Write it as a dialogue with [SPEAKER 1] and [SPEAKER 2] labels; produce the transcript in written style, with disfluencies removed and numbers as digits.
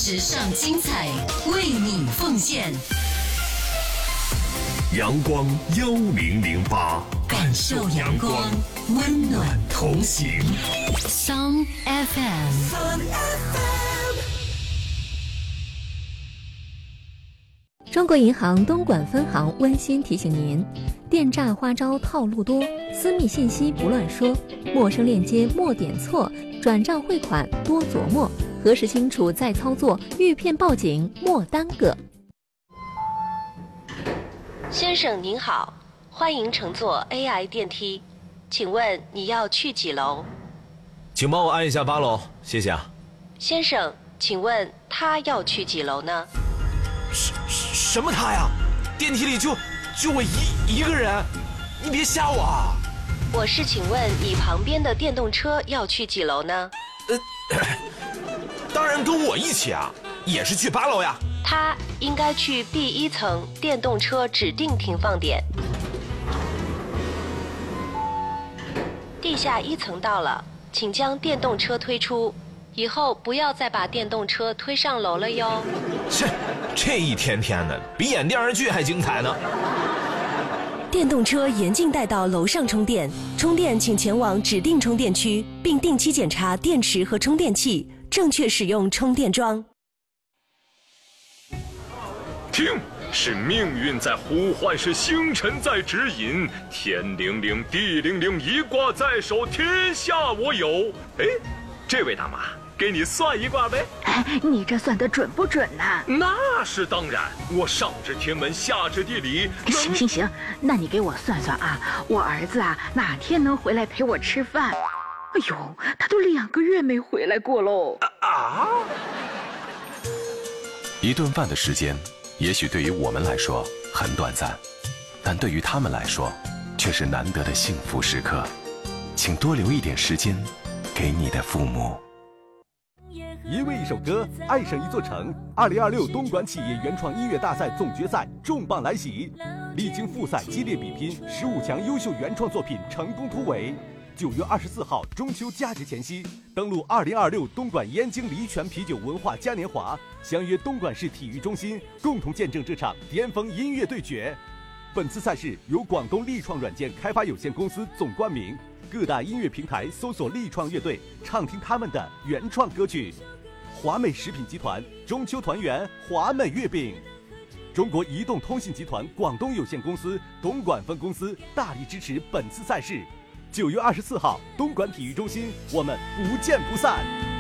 [SPEAKER 1] 时尚精彩，为你奉献。
[SPEAKER 2] 阳光1008，
[SPEAKER 1] 感受阳光，温暖同行。Sun FM。
[SPEAKER 3] 中国银行东莞分行温馨提醒您：电诈花招套路多，私密信息不乱说，陌生链接莫点错，转账汇款多琢磨，核实清楚再操作，遇骗报警莫耽搁。
[SPEAKER 4] 先生您好，欢迎乘坐 AI 电梯，请问你要去几楼？
[SPEAKER 5] 请帮我按一下8楼，谢谢啊。
[SPEAKER 4] 先生，请问他要去几楼呢？
[SPEAKER 5] 什么他呀？电梯里就我一个人，你别吓我啊！
[SPEAKER 4] 我是请问你旁边的电动车要去几楼呢？
[SPEAKER 5] 当然跟我一起啊，也是去8楼呀。
[SPEAKER 4] 他应该去 B1层电动车指定停放点。地下1层到了，请将电动车推出，以后不要再把电动车推上楼了哟。
[SPEAKER 5] 这一天天的，比演电视剧还精彩呢。
[SPEAKER 6] 电动车严禁带到楼上充电，充电请前往指定充电区，并定期检查电池和充电器，正确使用充电桩。
[SPEAKER 7] 听，是命运在呼唤，是星辰在指引，天灵灵，地灵灵，一卦在手，天下我有。哎，这位大妈，给你算一卦呗。
[SPEAKER 8] 你这算得准不准呢？
[SPEAKER 7] 那是当然，我上知天文，下知地理。
[SPEAKER 8] 行，那你给我算算啊，我儿子啊哪天能回来陪我吃饭？哎呦，他都2个月没回来过喽。
[SPEAKER 9] 一顿饭的时间，也许对于我们来说很短暂，但对于他们来说，却是难得的幸福时刻。请多留一点时间给你的父母。
[SPEAKER 10] 因为一首歌，爱上一座城。2026东莞企业原创音乐大赛总决赛重磅来袭，历经复赛激烈比拼，15强优秀原创作品成功突围。9月24号中秋佳节前夕，登陆2026东莞燕京黎泉啤酒文化嘉年华，相约东莞市体育中心，共同见证这场巅峰音乐对决。本次赛事由广东力创软件开发有限公司总冠名，各大音乐平台搜索力创乐队，畅听他们的原创歌曲。华美食品集团中秋团圆华美月饼，中国移动通信集团广东有限公司东莞分公司大力支持本次赛事。9月24号东莞体育中心，我们不见不散。